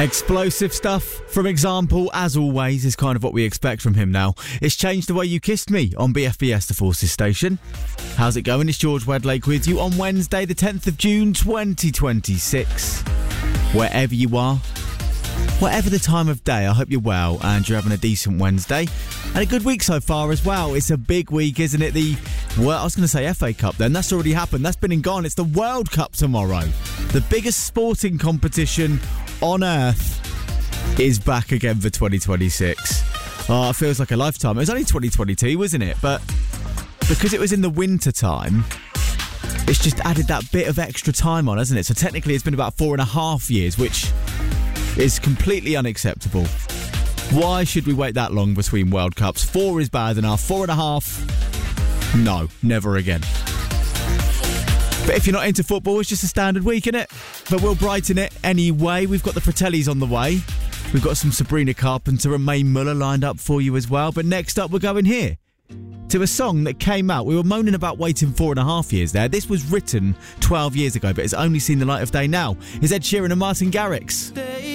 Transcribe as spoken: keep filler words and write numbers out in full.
Explosive stuff from Example, as always, is kind of what we expect from him now. It's Changed the Way You Kissed Me on B F B S, the Forces station. How's it going? It's George Wedlake with you on Wednesday, the tenth of June, twenty twenty-six. Wherever you are, whatever the time of day, I hope you're well and you're having a decent Wednesday. And a good week so far as well. It's a big week, isn't it? The, well, I was going to say F A Cup then. That's already happened. That's been and gone. It's the World Cup tomorrow. The biggest sporting competition on earth is back again for twenty twenty-six. Oh, it feels like a lifetime. It was only twenty twenty-two, wasn't it? But because it was in the winter time, it's just added that bit of extra time on, hasn't it? So technically it's been about four and a half years, which is completely unacceptable. Why should we wait that long between World Cups? Four is bad enough. Four and a half? No, never again. But if you're not into football, it's just a standard week, innit? But we'll brighten it anyway. We've got the Fratellis on the way. We've got some Sabrina Carpenter and Mae Muller lined up for you as well. But next up, we're going here to a song that came out. We were moaning about waiting four and a half years there. This was written twelve years ago, but it's only seen the light of day now. It's Ed Sheeran and Martin Garrix.